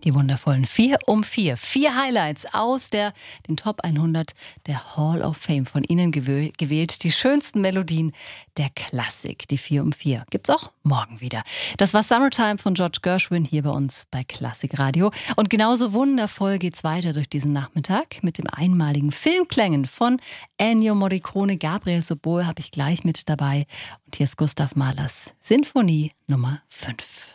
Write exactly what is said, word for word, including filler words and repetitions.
Die wundervollen vier um vier. Vier Highlights aus der den Top hundert der Hall of Fame. Von Ihnen gewäh- gewählt die schönsten Melodien der Klassik. Die vier um vier gibt's auch morgen wieder. Das war Summertime von George Gershwin hier bei uns bei Klassik Radio. Und genauso wundervoll geht's weiter durch diesen Nachmittag mit dem einmaligen Filmklängen von Ennio Morricone. Gabriel Sobol habe ich gleich mit dabei. Und hier ist Gustav Mahlers Sinfonie Nummer fünf.